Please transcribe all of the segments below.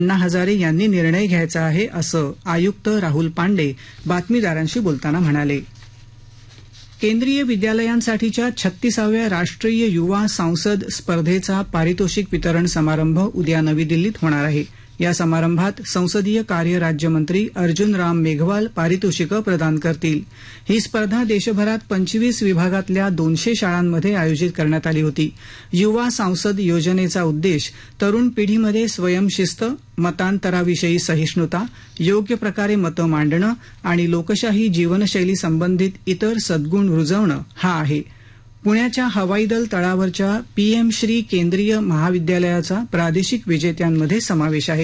अण्णा हजारे यांनी निर्णय घ्यायचा आहे असं आयुक्त राहुल पांडे बातमीदारांशी बोलताना म्हणाले. केंद्रीय विद्यालयांसाठीच्या 36व्या राष्ट्रीय युवा संसद स्पर्धेचा पारितोषिक वितरण समारंभ उद्या नवी दिल्लीत होणार आहे. या समारंभात संसदीय कार्य राज्यमंत्री अर्जुन राम मेघवाल पारितोषिकं प्रदान करतील. ही स्पर्धा देशभरात 25 विभागातल्या 200 शाळांमध्ये आयोजित करण्यात आली होती. युवा संसद योजनेचा उद्देश तरुण पिढीमध्ये स्वयंशिस्त, मतांतराविषयी सहिष्णुता, योग्य प्रकारे मतं मांडणं आणि लोकशाही जीवनशैली संबंधित इतर सद्गुण रुजवणं हा आहे. पुण्याच्या हवाई दल तळावरच्या पीएम श्री केंद्रीय महाविद्यालयाचा प्रादेशिक विजेत्यांमध्ये समावेश आहे.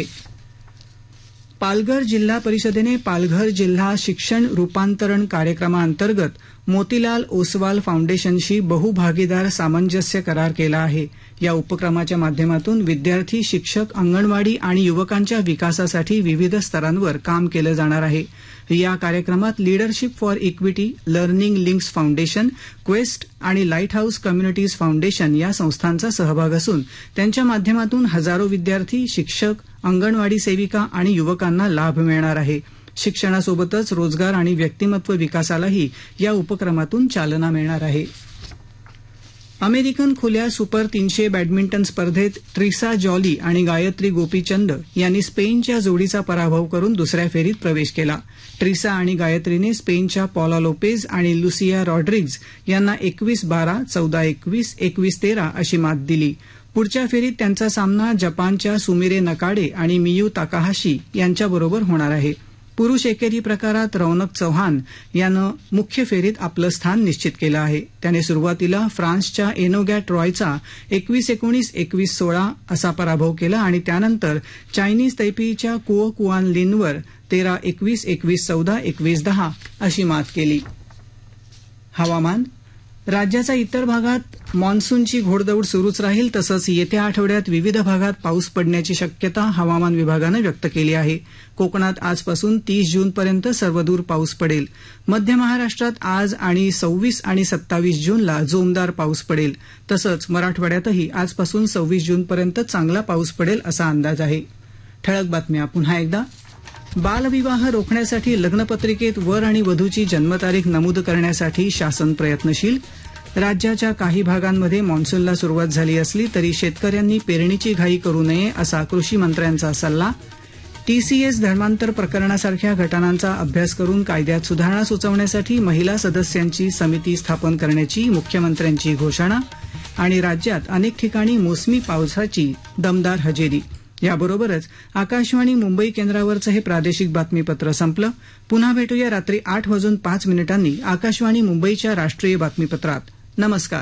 पालघर जिल्हा परिषदेने पालघर जिल्हा शिक्षण रूपांतरण कार्यक्रमाअंतर्गत मोतीलाल ओसवाल फाउंडेशनशी बहुभागीदार सामंजस्य करार केला आहे. या उपक्रमाच्या माध्यमातून विद्यार्थी, शिक्षक, अंगणवाडी आणि युवकांच्या विकासासाठी विविध स्तरांवर काम केलं जाणार आहे. या कार्यक्रमात leadership for equity, learning links foundation, quest आणि लाईट हाऊस कम्युनिटीज फाउंडेशन या संस्थांचा सहभाग असून त्यांच्या माध्यमातून हजारो विद्यार्थी, शिक्षक, अंगणवाडी सेविका आणि युवकांना लाभ मिळणार आहे. शिक्षणासोबतच रोजगार आणि व्यक्तिमत्व विकासालाही या उपक्रमातून चालना मिळणार आहे. अमेरिकन खुल्या सुपर 300 बॅडमिंटन स्पर्धेत ट्रिसा जॉली आणि गायत्री गोपीचंद यांनी स्पेनच्या जोडीचा पराभव करून दुसऱ्या फेरीत प्रवेश केला. ट्रिसा आणि गायत्रीने स्पेनच्या पॉला लोपेज आणि लुसिया रॉड्रिग्ज यांना 21-12, 14-21, 21-13 अशी मात दिली. पुढच्या फेरीत त्यांचा सामना जपानच्या सुमिरे नकाडे आणि मियू ताकाहाशी यांच्याबरोबर होणार आहे. पुरुष एकेरी प्रकारात रौनक चौहान यानं मुख्य फेरीत आपलं स्थान निश्चित केलं आहे. त्याने सुरुवातीला फ्रान्सच्या एनोगॅ ट्रॉयचा 21-19, 21-16 असा पराभव केला आणि त्यानंतर चायनीज तैपेईच्या कुओ कुआन लिनवर 13-21, 21-14, 21-10 अशी मात केली. हवामान. राज्याच्या इतर भागात मान्सूनची घोडदौड सुरूच राहील. तसंच येत्या आठवड्यात विविध भागात पाऊस पडण्याची शक्यता हवामान विभागानं व्यक्त केली आहे. कोकणात आजपासून 30 जूनपर्यंत सर्वदूर पाऊस पडेल. मध्य महाराष्ट्रात आज आणि 26 आणि 27 जूनला जोमदार पाऊस पडेल. तसंच मराठवाड्यातही आजपासून 26 जूनपर्यंत चांगला पाऊस पडेल असा अंदाज आहे. ठळक बातम्या पुन्हा एकदा. बालविवाह रोखण्यासाठी लग्नपत्रिकेत वर आणि वधूची जन्मतारीख नमूद करण्यासाठी शासन प्रयत्नशील. राज्याच्या काही भागांमध्ये मान्सूनला सुरुवात झाली असली तरी शेतकऱ्यांनी पेरणीची घाई करू नये असा कृषी मंत्र्यांचा सल्ला. टीसीएस धर्मांतर प्रकरणासारख्या घटनांचा अभ्यास करून कायद्यात सुधारणा सुचवण्यासाठी महिला सदस्यांची समिती स्थापन करण्याची मुख्यमंत्र्यांची घोषणा. आणि राज्यात अनेक ठिकाणी मोसमी पावसाची दमदार हजेरी. याबरोबरच आकाशवाणी मुंबई केंद्रावरचं हे प्रादेशिक बातमीपत्र संपलं. पुन्हा भेटूया रात्री 8:05 आकाशवाणी मुंबईच्या राष्ट्रीय बातमीपत्रात. नमस्कार.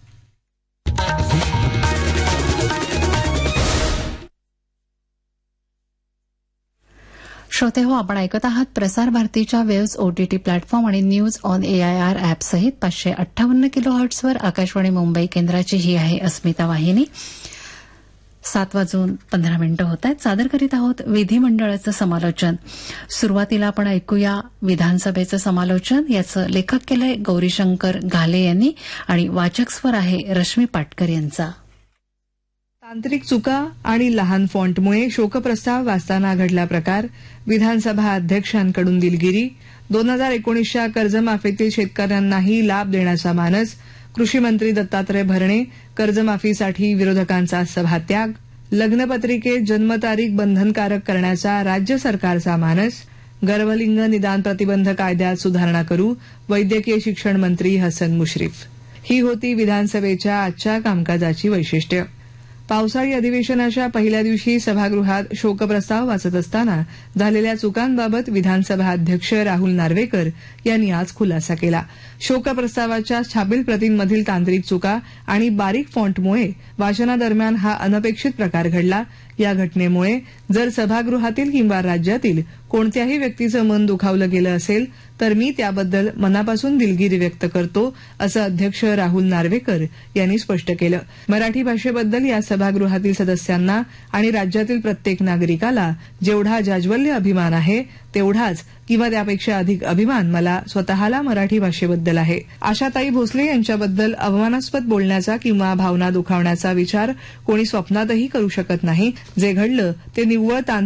श्रोते हो, आपण ऐकत आहात प्रसार भारतीच्या वेव्स ओटीटी प्लॅटफॉर्म आणि न्यूज ऑन एआयआर ॲप सहित 558 किलोहर्ट्झवर आकाशवाणी मुंबई केंद्राची ही आहे अस्मिता वाहिनी. 7:15 होत आहेत. सादर करीत आहोत विधिमंडळाचं समालोचन. सुरुवातीला आपण ऐकूया विधानसभेचं समालोचन. याचं लेखक केलंय गौरीशंकर घाले यांनी आणि वाचक स्वर आहे रश्मी पाटकर यांचा. तांत्रिक चुका आणि लहान फॉन्टमुळे शोकप्रस्ताव वाचताना घडला प्रकार, विधानसभा अध्यक्षांकडून दिलगिरी, 2019च्या कर्जमाफीतील शेतकऱ्यांनाही लाभ देण्याचा मानस, कृषी मंत्री दत्तात्रय भरणे, कर्जमाफीसाठी विरोधकांचा सभात्याग, लग्नपत्रिकेत जन्मतारीख बंधनकारक करण्याचा राज्य सरकारचा मानस, गर्भलिंग निदान प्रतिबंध कायद्यात सुधारणा करू, वैद्यकीय शिक्षण मंत्री हसन मुश्रीफ. ही होती विधानसभेच्या आजच्या कामकाजाची वैशिष्ट्य. पावसाळी अधिवेशनाच्या पहिल्या दिवशी सभागृहात शोकप्रस्ताव वाचत असताना झालेल्या चुकांबाबत विधानसभा अध्यक्ष राहुल नार्वेकर यांनी आज खुलासा केला. शोकप्रस्तावाच्या छापील प्रतींमधील तांत्रिक चुका आणि बारीक फॉन्टमुळे वाचनादरम्यान हा अनपेक्षित प्रकार घडला. या घटनेमुळे जर सभागृहातील किंवा राज्यातील कोणत्याही व्यक्तीचं मन दुखावलं गेलं असेल तर मी त्याबद्दल मनापासून दिलगिरी व्यक्त करतो, असं अध्यक्ष राहुल नार्वेकर यांनी स्पष्ट केलं. मराठी भाषेबद्दल या सभागृहातील सदस्यांना आणि राज्यातील प्रत्येक नागरिकाला जेवढा जाज्वल्य अभिमान आहे तेवढाच किंवा त्यापेक्षा अधिक अभिमान मला स्वतःला मराठी भाषेबद्दल आहे. आशाताई भोसले यांच्याबद्दल अवमानास्पद बोलण्याचा किंवा भावना दुखावण्याचा विचार कोणी स्वप्नातही करू शकत नाही. जे घडलं ते निव्वळ